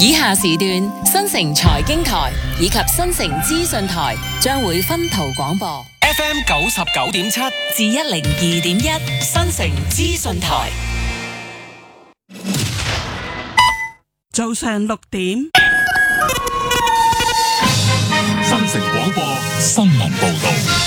以下時段新城財經台以及新城資訊台將會分途廣播 FM 99.7 至102.1新城資訊台。 早上6點， 新城廣播新聞報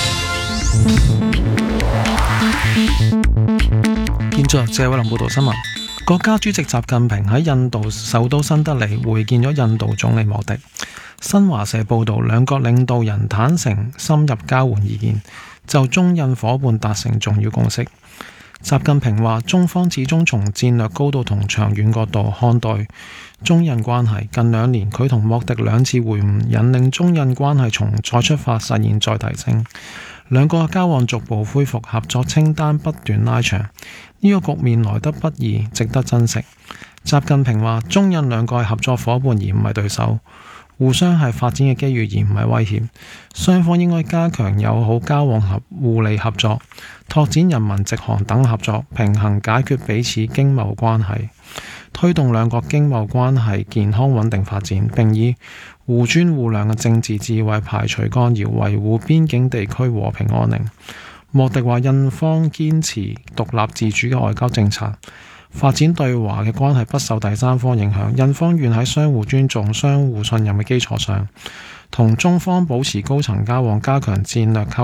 道。 現在謝偉林報道新聞。國家主席習近平喺印度首都新德里會見咗印度總理莫迪。新華社報道，兩國領導人坦誠深入交換意見，就中印夥伴達成重要共識。習近平話，中方始終從戰略高度同長遠角度看待中印關係。近2年，佢同莫迪2次會晤，引領中印關係從再出發實現再提升。兩國嘅交往逐步恢復，合作清單不斷拉長，呢個局面來得不易，值得珍惜。習近平話，中印兩個係合作夥伴而唔係對手，互相係發展嘅機遇而唔係威脅，雙方應該加強友好交往及互利合作，拓展人民直航等合作，平衡解決彼此經貿關係，推動兩國經貿關係健康穩定發展，並以互尊互諒嘅政治智慧排除干擾，維護邊境地區和平安寧。莫迪話，印方堅持獨立自主嘅外交政策，發展對華嘅關係不受第三方影響。印方願喺相互尊重、相互信任嘅基礎上，同中方保持高層交往，加強戰略溝